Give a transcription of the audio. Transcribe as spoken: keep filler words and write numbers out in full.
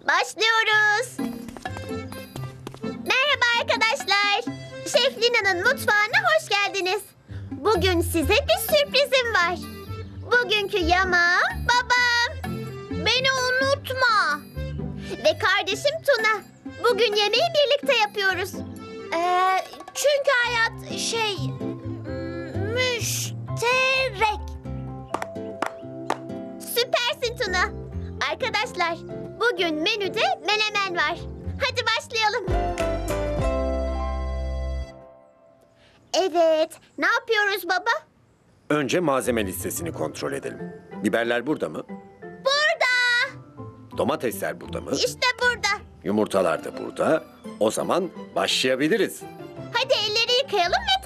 Başlıyoruz. Merhaba arkadaşlar. Şef Lina'nın mutfağına hoş geldiniz. Bugün size bir sürprizim var. Bugünkü yemeğim babam. Beni unutma. Ve kardeşim Tuna. Bugün yemeği birlikte yapıyoruz. Ee, çünkü hayat şey... müşterek. Süpersin Tuna. Arkadaşlar, bugün menüde menemen var. Hadi başlayalım. Evet, ne yapıyoruz baba? Önce malzeme listesini kontrol edelim. Biberler burada mı? Burada. Domatesler burada mı? İşte burada. Yumurtalar da burada. O zaman başlayabiliriz. Hadi elleri yıkayalım ve